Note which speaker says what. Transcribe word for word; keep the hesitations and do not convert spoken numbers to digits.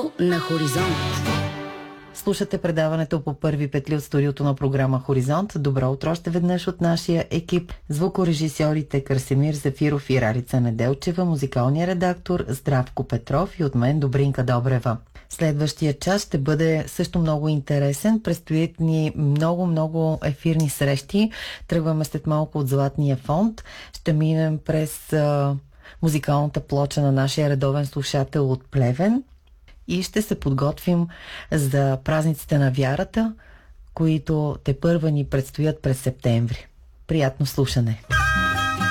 Speaker 1: Радио на Хоризонт.
Speaker 2: Слушате предаването по първи петли от студиото на програма Хоризонт. Добро утро още веднъж от нашия екип. Звукорежисьорите Красимир Зефиров и Ралица Неделчева, музикалният редактор Здравко Петров и от мен Добринка Добрева. Следващия час ще бъде също много интересен. Предстоят ни много-много ефирни срещи. Тръгваме след малко от Златния фонд. Ще минем през а, музикалната плоча на нашия редовен слушател от Плевен и ще се подготвим за празниците на вярата, които тепърва ни предстоят през септември. Приятно слушане!